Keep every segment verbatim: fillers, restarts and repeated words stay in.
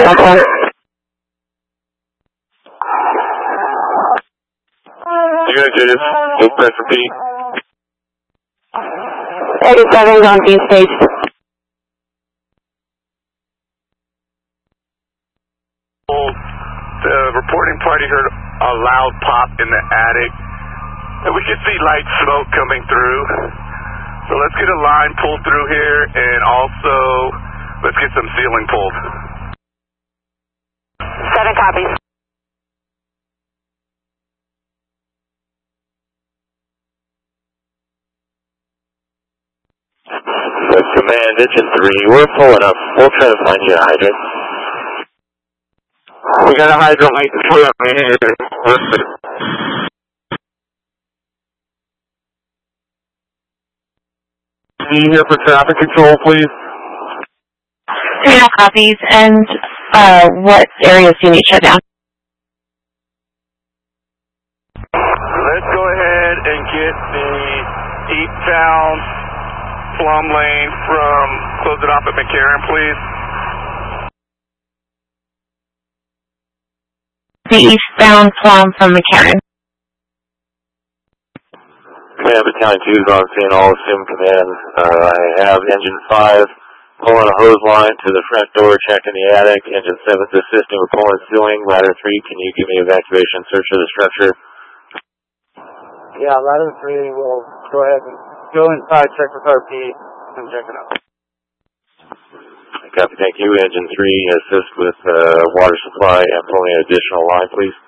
one. Unit Judges, open for P. thirty-seven's on P stage. The reporting party heard a loud pop in the attic, and we could see light smoke coming through. So let's get a line pulled through here, and also let's get some ceiling pulled. Seven copies. Command, engine three, we're pulling up. We'll try to find you a hydrant. We got a hydrant like the front right here. Can you here for traffic control, please? Three copies, and uh, what areas do you need shut down? Let's go ahead and get the eastbound Plum Lane from, close it off at McCarran, please. The eastbound Plum from McCarran. Command Battalion two is on scene, all assume command. Uh, I have engine five pulling a hose line to the front door, checking the attic. Engine seven's assisting with pulling ceiling. Ladder three, can you give me evacuation search of the structure? Yeah, ladder three will go ahead and go inside, check with R P, and check it out. Copy, thank you. Engine three, assist with uh, water supply and pulling an additional line, please.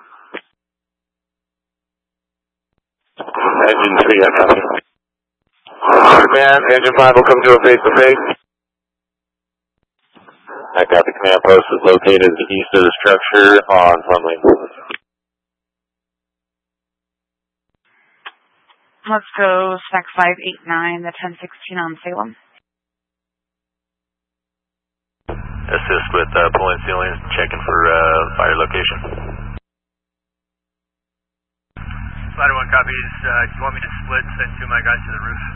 Engine three, I copy. Command, engine five will come to a face-to-face. I copy. Command post is located east of the structure on Plum Lane. Let's go spec five eight nine, the ten sixteen on Salem. Assist with uh, pulling ceilings, checking for uh, fire location. Ladder one copies. Uh, do you want me to split, send two of my guys to the roof?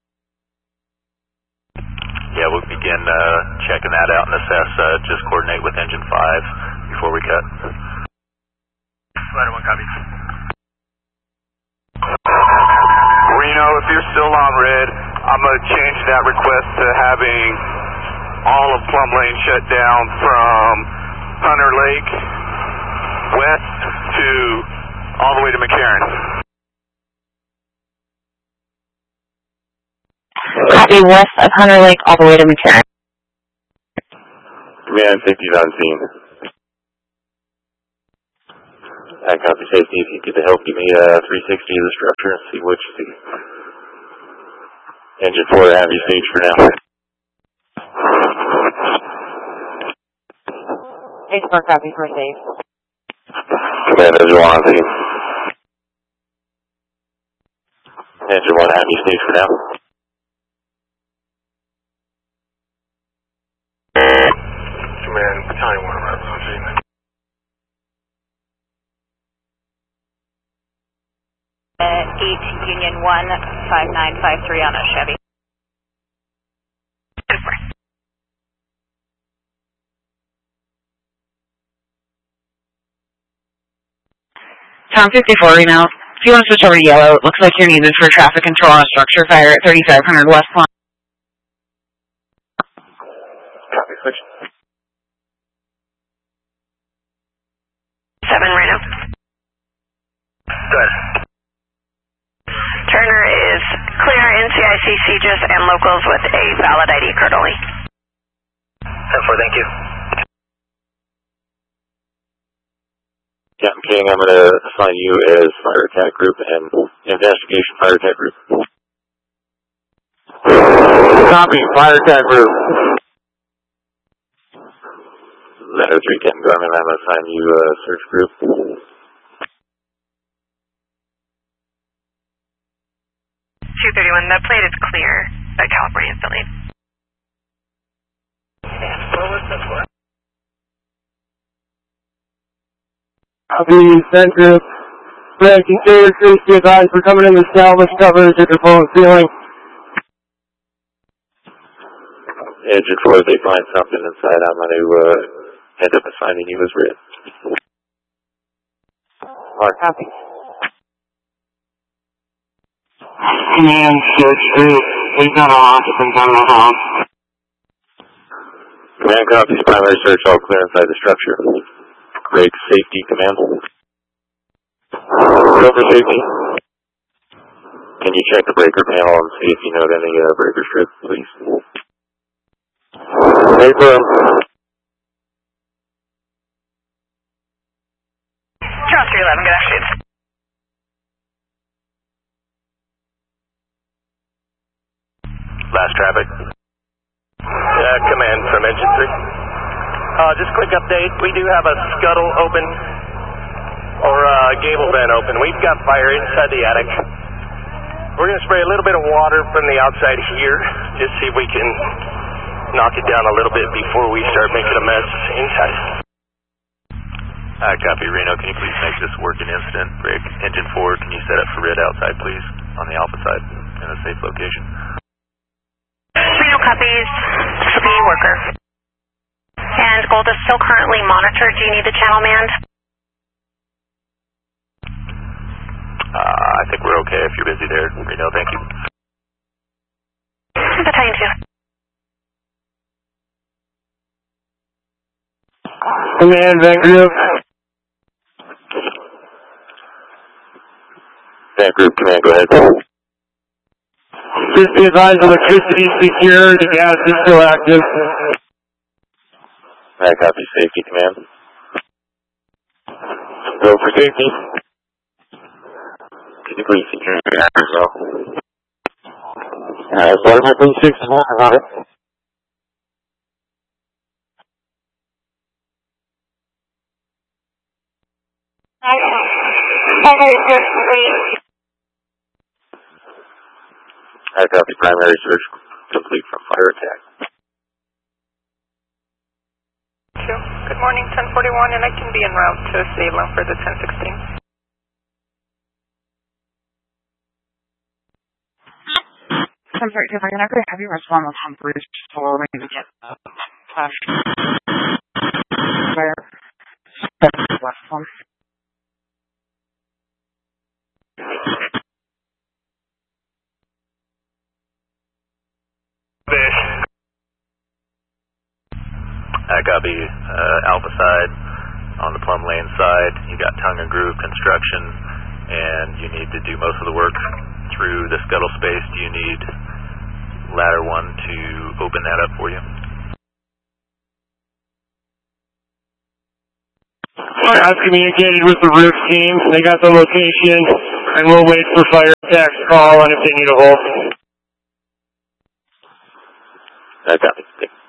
Yeah, we'll begin uh, checking that out and assess. Uh, just coordinate with engine five before we cut. Ladder one copies. Reno, if you're still on red, I'm going to change that request to having all of Plum Lane shut down from Hunter Lake west to all the way to McCarran. Copy, west of Hunter Lake all the way to McCarran. Command safety's on scene. I copy safety. If you get the help, give me a three sixty of the structure and see what you see. Engine four, have you stage for now. Stage four copies, we're safe. Command, engine one on scene. Engine one, have you stage for now. Command, battalion one, arrives on scene. Uh, eight Union one, five nine five three on a Chevy. Tom fifty-four, Reno. If you want to switch over to yellow, it looks like you're needed for traffic control on a structure fire at thirty-five hundred West Plum. Copy, switch. Seven, Reno. Good. Turner is clear N C I C, C G I S, and locals with a valid I D card only. ten four, thank you. Captain King, I'm going to assign you as fire attack group and investigation fire attack group. Copy, fire attack group. Letter three, Captain Garmin, I'm going to assign you a search group. two thirty-one, the plate is clear by California and Philly. Copy, send group. Frank, container crews be advised we're coming in the salvage covers at the phone ceiling. Engine four, if they find something inside, I'm going to uh, Heads up assigning you as red. Alright, copy. Command search group. We've got an occupant on the house. Command copies, primary search, all clear inside the structure. Break safety, command. Over safety. Can you check the breaker panel and see if you note any uh, breaker strips, please? Paper. Charles three eleven, good afternoon. Last traffic. Yeah, command from engine three. Uh, just quick update. We do have a scuttle open, or uh, gable vent open. We've got fire inside the attic. We're going to spray a little bit of water from the outside here, just see if we can knock it down a little bit before we start making a mess inside. Uh, copy, Reno. Can you please make this work an incident? Break engine four. Can you set up for red outside, please, on the alpha side in a safe location? Reno copies, this will be worker. And Gold is still currently monitored. Do you need the channel manned? Uh, I think we're okay if you're busy there. Reno, thank you. Battalion two. Command vent group. Vent group, command, go ahead. Just be advised, electricity secure, the gas is still active. Alright, copy, safety, command. Go for safety. Can you please secure the gas as well? Alright, what am I please six and one about it? Alright, copy, primary search complete from fire attack. Good morning, ten forty-one, and I can be en route to Salem for the ten sixteen. I'm sorry, if I can actually have you respond with some brief for me to get the flash fire last one. I copy, uh, alpha side, on the plumb lane side, you got tongue and groove construction, and you need to do most of the work through the scuttle space. Do you need ladder one to open that up for you? I've communicated with the roof team, they got the location, and we'll wait for fire attack's call on if they need a hold. I copy.